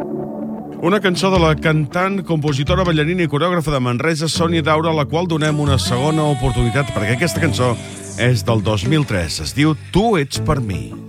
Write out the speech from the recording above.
Una cançó de la cantant, compositora, ballarina i corògrafa de Manresa, Sònia Daura, a la qual donem una segona oportunitat, perquè aquesta cançó és del 2003. Es diu Tu ets per mi.